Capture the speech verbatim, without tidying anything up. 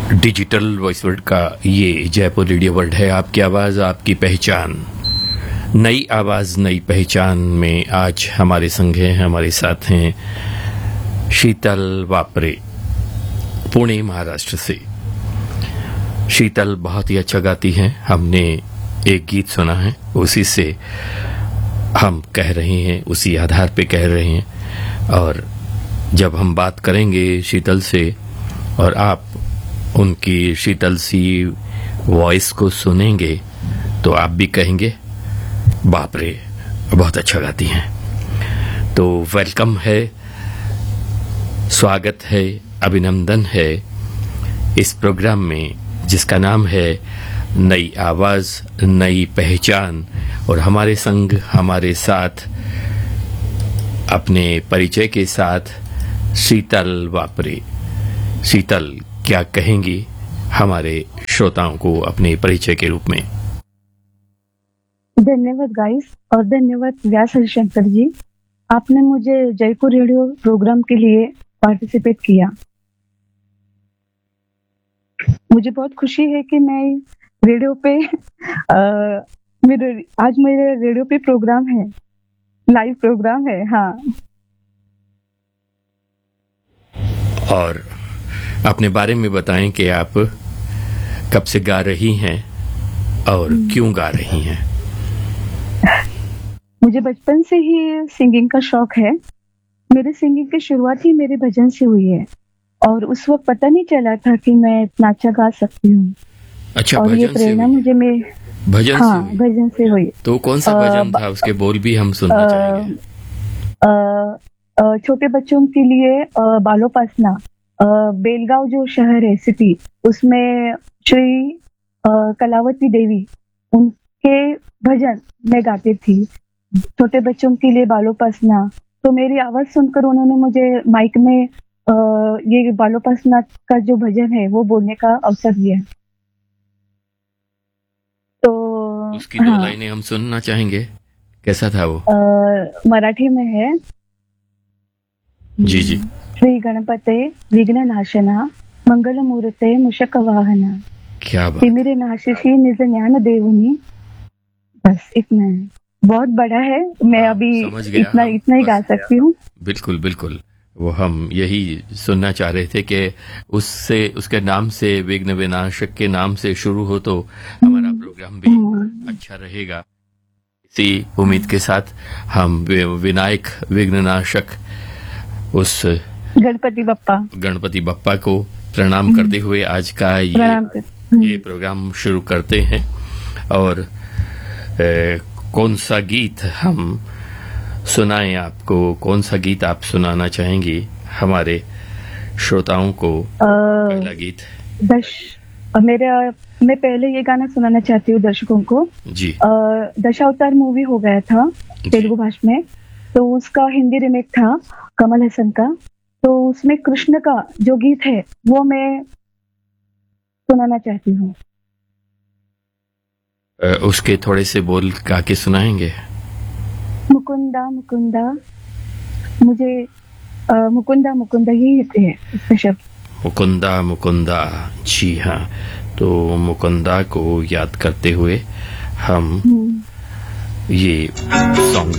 Digital voice world का ये Jaipur radio world है। आपकी आवाज़ आपकी पहचान, नई आवाज़ नई पहचान में आज हमारे संग हैं, हमारे साथ हैं शीतल वापरे, पुणे महाराष्ट्र से। शीतल बहुत ही अच्छा गाती हैं। हमने एक गीत सुना है, उसी से हम कह रहे हैं, उसी आधार पे कह रहे हैं। और जब हम बात करेंगे शीतल से और आप उनकी शीतल सी वॉइस को सुनेंगे तो आप भी कहेंगे बाप रे, बहुत अच्छा गाती हैं। तो वेलकम है, स्वागत है, अभिनंदन है इस प्रोग्राम में जिसका नाम है नई आवाज नई पहचान। और हमारे संग हमारे साथ अपने परिचय के साथ शीतल वापरे। शीतल क्या कहेंगी हमारे श्रोताओं को अपने परिचय के रूप में? धन्यवाद गाइस और धन्यवाद व्यास हरिशंकर जी, आपने मुझे जयपुर रेडियो प्रोग्राम के लिए पार्टिसिपेट किया। मुझे बहुत खुशी है कि मैं रेडियो पे आ, मेरे आज मेरे रेडियो पे प्रोग्राम है, लाइव प्रोग्राम है। हाँ, और अपने बारे में बताएं कि आप कब से गा रही हैं और क्यों गा रही हैं? मुझे बचपन से ही सिंगिंग का शौक है। मेरे सिंगिंग की शुरुआत ही मेरे भजन से हुई है और उस वक्त पता नहीं चला था कि मैं इतना अच्छा गा सकती हूँ। अच्छा, और ये प्रेरणा मुझे मैं भजन हाँ, से हुई? भजन से हुई। तो कौन सा भजन था? उसके बोल भी हम सुनना चाहेंगे। छोटे बच्चों के लिए आ, बालोपासना, बेलगांव जो शहर है सिटी, उसमें श्री आ, कलावती देवी, उनके भजन मैं गाती थी। छोटे बच्चों के लिए बालोपासना। तो मेरी आवाज सुनकर उन्होंने मुझे माइक में आ, ये बालोपासना का जो भजन है वो बोलने का अवसर दिया। तो उसकी दो लाइनें हम सुनना चाहेंगे। कैसा था वो? आ, मराठी में है। जी जी। श्री गणपते विघ्न नाशना मंगल मूर्ते मूषक वाहना, क्या बात। तिमिरे नाशिशी निज ज्ञान देवनी। बस इतना है, बहुत बड़ा है। मैं अभी इतना इतना ही गा सकती हूँ। बिल्कुल बिल्कुल, वो हम यही सुनना चाह रहे थे कि उससे, उसके नाम से, विघ्न विनाशक के नाम से शुरू हो तो हमारा प्रोग्राम भी अच्छा रहेगा। इसी उम्मीद के साथ हम विनायक विघ्ननाशक उस गणपति बप्पा गणपति बप्पा को प्रणाम करते हुए आज का ये ये प्रोग्राम शुरू करते हैं। और ए, कौन सा गीत हम सुनाएं आपको? कौन सा गीत आप सुनाना चाहेंगी हमारे श्रोताओं को? पहला गीत दश मेरे मैं पहले ये गाना सुनाना चाहती हूँ दर्शकों को जी। दशावतार मूवी हो गया था तेलुगु भाषा में, तो उसका हिंदी रिमेक था कमल हसन का। तो उसमें कृष्ण का जो गीत है वो मैं सुनाना चाहती हूँ। उसके थोड़े से बोल गा के सुनाएंगे? मुकुंदा मुकुंदा, मुझे आ, मुकुंदा मुकुंदा ही होते हैं इसका शब्द। मुकुंदा मुकुंदा, जी हाँ। तो मुकुंदा को याद करते हुए हम ये सॉन्ग